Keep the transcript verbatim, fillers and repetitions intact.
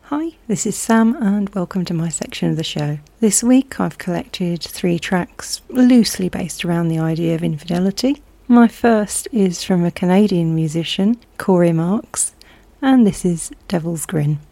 Hi, this is Sam and welcome to my section of the show. This week I've collected three tracks loosely based around the idea of infidelity. My first is from a Canadian musician, Corey Marks, and this is Devil's Grin.